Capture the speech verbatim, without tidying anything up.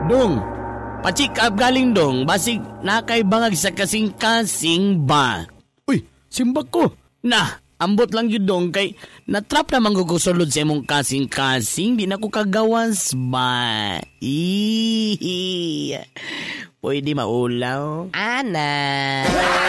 Dong, pa-check up galing dong, basig nakay bangag sa kasing-kasing ba? Uy, simbag ko. Na, ambot lang yun dong kay natrap na manggugusulod sa imong kasing-kasing, di na ko kagawas ba? Iiii, pwede maulaw? Ana.